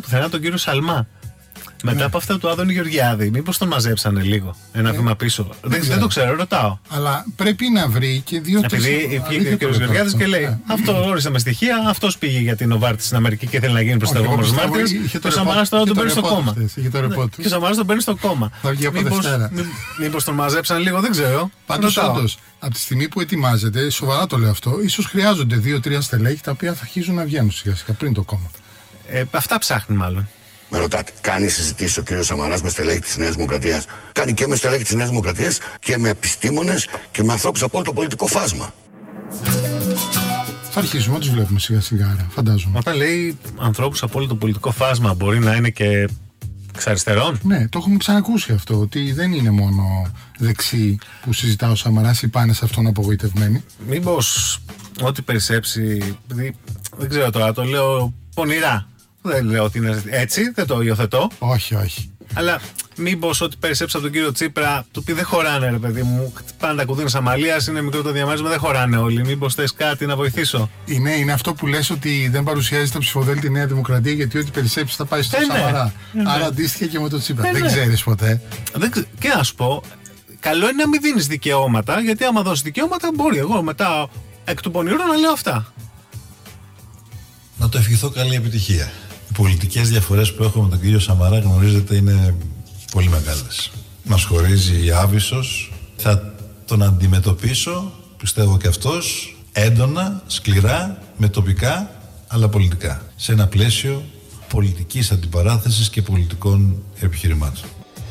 πουθενά τον κύριο Σαλμά. Μετά από αυτά του Άδωνη Γεωργιάδη, μήπως τον μαζέψανε λίγο ένα βήμα πίσω? Δεν το ξέρω, ρωτάω. Αλλά πρέπει να βρει και δύο-τρεις. Επειδή βγήκε ο κ. Γεωργιάδης και λέει: αυτό όρισε με στοιχεία, αυτός πήγε για την Νοβάρτης στην Αμερική και θέλει να γίνει προστατευόμενος μάρτυρας. Και ο Σαμαράς τώρα τον παίρνει στο κόμμα. Και ο Σαμαράς τον παίρνει στο κόμμα. Μήπως τον μαζέψανε λίγο, δεν ξέρω. Πάντως, από τη στιγμή που ετοιμάζεται, σοβαρά το λέω αυτό, ίσως χρειάζονται 2-3 στελέχη τα οποία θα αρχίζουν να βγαίνουν σιγά-σιγά πριν το κόμμα. Αυτά ψάχνει μάλλον. Με ρωτάτε, κάνει συζητήσεις ο κ. Σαμαράς με στελέχη της Νέας Δημοκρατίας? Κάνει και με στελέχη της Νέας Δημοκρατίας και με επιστήμονες και με ανθρώπους από όλο το πολιτικό φάσμα. Θα αρχίσουμε να τους βλέπουμε σιγά-σιγά, φαντάζομαι. Όταν λέει ανθρώπους από όλο το πολιτικό φάσμα, μπορεί να είναι και εξ αριστερών? Ναι, το έχουμε ξανακούσει αυτό, ότι δεν είναι μόνο δεξί που συζητά ο Σαμαράς ή πάνε σε αυτόν απογοητευμένοι. Μήπως ό,τι περισσέψει, δεν ξέρω τώρα, το λέω πονηρά. Δεν λέω ότι είναι έτσι, δεν το υιοθετώ. Όχι. Αλλά μήπως ό,τι περισσέψει από τον κύριο Τσίπρα, του πει δεν χωράνε, ρε παιδί μου. Πάνε τα κουδούνια Αμαλίας, είναι μικρό το διαμέρισμα, δεν χωράνε όλοι. Μήπως θες κάτι να βοηθήσω? Είναι αυτό που λες, ότι δεν παρουσιάζει τα ψηφοδέλτια Νέα Δημοκρατία, γιατί ό,τι περισσέψει θα πάει στο Σαμαρά. Άρα αντίστοιχα και με τον Τσίπρα. Δεν ξέρεις ποτέ. Και να σου πω, καλό είναι να μην δίνεις δικαιώματα, γιατί άμα δώσεις δικαιώματα, μπορεί εγώ μετά εκ του πονηρού να λέω αυτά. Να το ευχηθώ καλή επιτυχία. Οι πολιτικές διαφορές που έχω με τον κύριο Σαμαρά, γνωρίζετε, είναι πολύ μεγάλες. Μας χωρίζει άβυσσος. Θα τον αντιμετωπίσω, πιστεύω και αυτός, έντονα, σκληρά, με τοπικά αλλά πολιτικά. Σε ένα πλαίσιο πολιτικής αντιπαράθεσης και πολιτικών επιχειρημάτων.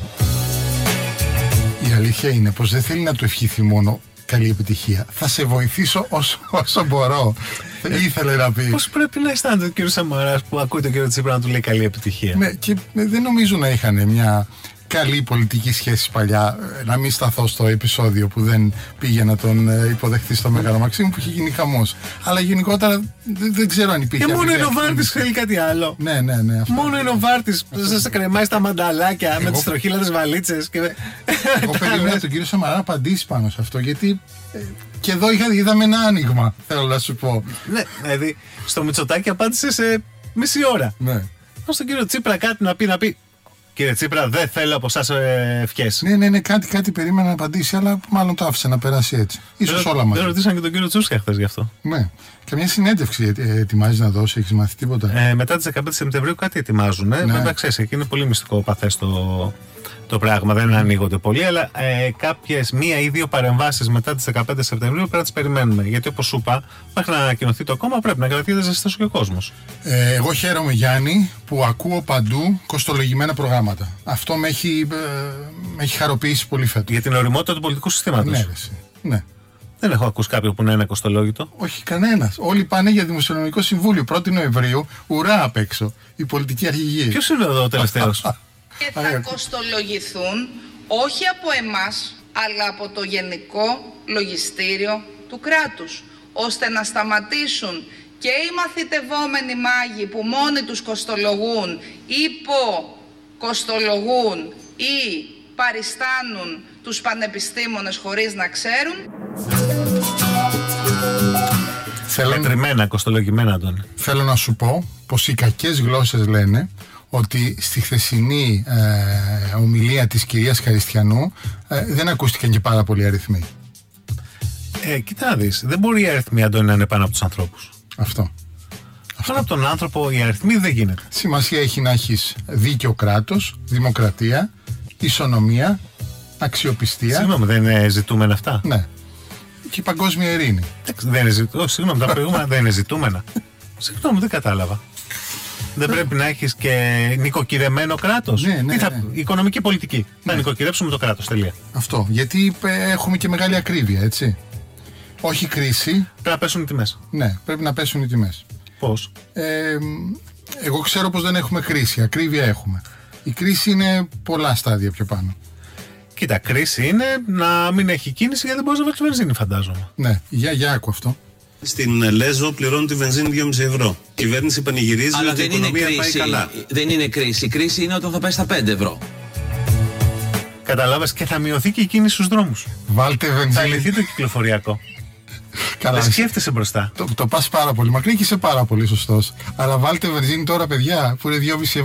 Η αλήθεια είναι πως δεν θέλει να του ευχηθεί μόνο καλή επιτυχία. Θα σε βοηθήσω όσο μπορώ. Ήθελε να πει. Πώς πρέπει να αισθάνεται ο κύριος Σαμαράς που ακούει τον κύριο Τσίπρα να του λέει καλή επιτυχία? Ναι, και δεν νομίζω να είχαν μια καλή πολιτική σχέση παλιά. Να μην σταθώ στο επεισόδιο που δεν πήγε να τον υποδεχθεί στο Μέγαρο Μαξίμου, που είχε γίνει χαμός. Αλλά γενικότερα δεν ξέρω αν υπήρχε. Και μόνο ο Νοβάρτης θέλει κάτι άλλο. Ναι. Μόνο ο Νοβάρτης σας κρεμάει στα μανταλάκια με τις τροχύλατες βαλίτσες. Εγώ περιμένω τον κύριο Σαμαρά να απαντήσει πάνω σε αυτό, γιατί και εδώ είδαμε ένα άνοιγμα, θέλω να σου πω. Ναι, δηλαδή στο Μητσοτάκη απάντησε σε μισή ώρα. Ναι. Στον κύριο Τσίπρα κάτι να πει. Κύριε Τσίπρα, δεν θέλω από εσάς ευχές. Ναι, κάτι περίμενα να απαντήσει, αλλά μάλλον το άφησε να περάσει έτσι. Ίσως όλα μαζί. Δεν ρωτήσαν και τον κύριο Τσούσκα χθες γι' αυτό. Ναι. Καμιά συνέντευξη ετοιμάζεις να δώσει, έχεις μάθει τίποτα? Μετά τις 15 Σεπτεμβρίου κάτι ετοιμάζουν. Βέβαια, ξέρεις, εκεί είναι πολύ μυστικό παθές το πράγμα, δεν ανοίγονται πολύ, αλλά μία ή δύο παρεμβάσεις μετά τις 15 Σεπτεμβρίου πρέπει να τις περιμένουμε. Γιατί όπως σου είπα, μέχρι να ανακοινωθεί το κόμμα πρέπει να κρατιέται ζεστός και ο κόσμος. Εγώ χαίρομαι, Γιάννη, που ακούω παντού κοστολογημένα προγράμματα. Αυτό με έχει χαροποιήσει πολύ φέτος. Για την ωριμότητα του πολιτικού συστήματος. Ναι. Δεν έχω ακούσει κάποιον που να είναι κοστολόγητο. Όχι, κανένας. Όλοι πάνε για Δημοσιονομικό Συμβούλιο 1η Νοεμβρίου, ουρά απ' έξω. Η πολιτική αρχηγή. Ποιος είναι εδώ ο τελευταίος? Και θα κοστολογηθούν όχι από εμάς, αλλά από το Γενικό Λογιστήριο του κράτους, ώστε να σταματήσουν και οι μαθητευόμενοι μάγοι που μόνοι τους κοστολογούν, υποκοστολογούν ή παριστάνουν τους πανεπιστήμονες χωρίς να ξέρουν. Μετρημένα, κοστολογημένα τον. Θέλω να σου πω πως οι κακές γλώσσες λένε ότι στη χθεσινή ομιλία της κυρίας Χαριστιανού δεν ακούστηκαν και πάρα πολλοί αριθμοί. Κοίτα να δεις, δεν μπορεί η αριθμή, Αντώνη, να είναι πάνω από τους ανθρώπους. Αυτό. Πάνω από τον άνθρωπο οι αριθμοί δεν γίνεται. Σημασία έχει να έχεις δίκαιο κράτος, δημοκρατία, ισονομία, αξιοπιστία. Συγγνώμη, δεν είναι ζητούμενα αυτά? Ναι. Και η παγκόσμια ειρήνη. Δεν είναι ζητούμενα. Συγγνώμη, τα προηγούμενα δεν είναι ζητούμενα. Συγγνώμη, δεν κατάλαβα. Δεν πρέπει να έχεις και νοικοκυρεμένο κράτος? Ναι. Οικονομική πολιτική. Να νοικοκυρέψουμε το κράτος, τελεία. Αυτό. Γιατί έχουμε και μεγάλη ακρίβεια, έτσι. Όχι κρίση. Πρέπει να πέσουν οι τιμές. Ναι, πρέπει να πέσουν οι τιμές. Πώς? Εγώ ξέρω πως δεν έχουμε κρίση. Ακρίβεια έχουμε. Η κρίση είναι πολλά στάδια πιο πάνω. Κοίτα, κρίση είναι να μην έχει κίνηση γιατί δεν μπορείς να βάλεις βενζίνη, φαντάζομαι. Ναι, για άκου αυτό. Στην Λέζο πληρώνουν τη βενζίνη 2,5 ευρώ. Η κυβέρνηση πανηγυρίζει ότι η οικονομία πάει καλά. Δεν είναι κρίση. Η κρίση είναι όταν θα πάει στα 5 ευρώ. Καταλάβες, και θα μειωθεί και η κίνηση στους δρόμους. Βάλτε βενζίνη. Θα λυθεί το κυκλοφοριακό. Καλά, σκέφτεσαι μπροστά. Το πας πάρα πολύ μακρύ και είσαι πάρα πολύ σωστός. Αλλά βάλτε βενζίνη τώρα, παιδιά, που είναι 2,5 ευρώ.